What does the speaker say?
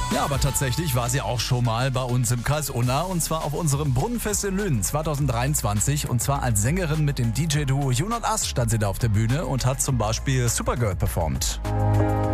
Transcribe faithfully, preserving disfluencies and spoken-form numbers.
Ja, aber tatsächlich war sie auch schon mal bei uns im Kreis Unna und zwar auf unserem Brunnenfest in Lünen zwanzig dreiundzwanzig und zwar als Sängerin mit dem D J-Duo You Not Us stand sie da auf der Bühne und hat zum Beispiel Supergirl performt.